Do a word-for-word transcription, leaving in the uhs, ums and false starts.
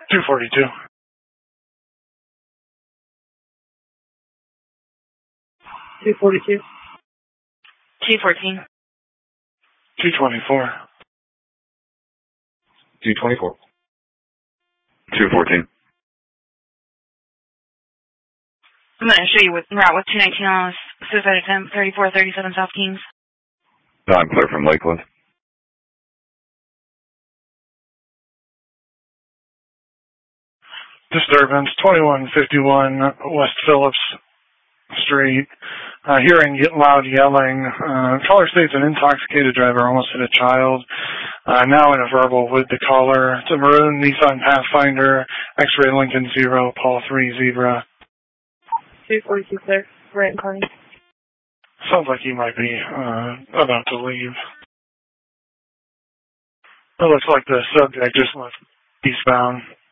two forty-two. two forty-two. two fourteen. two twenty-four. two twenty-four. two fourteen. I'm going to show you with route with two nineteen on suicide attempt, thirty-four thirty-seven South Kings. No, I'm clear from Lakeland. Disturbance, twenty-one fifty-one West Phillips Street. Uh, hearing loud yelling. Uh, caller states an intoxicated driver almost hit a child. Uh, now in a verbal with the caller. It's a maroon Nissan Pathfinder, X-ray Lincoln zero, Paul three Zebra. two forty-two clear. Right County. Sounds like he might be uh, about to leave. It looks like the subject just left eastbound.